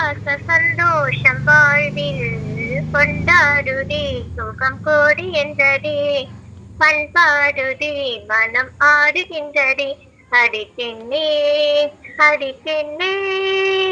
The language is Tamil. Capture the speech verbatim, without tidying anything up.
உல்லாச சந்தோஷம் வாழ்வில் கொண்டாடுதே சுகம் கோடி என்றதே பண்பாடுதே மனம் ஆடுகின்றதே அடி பெண்ணே அடி பெண்ணே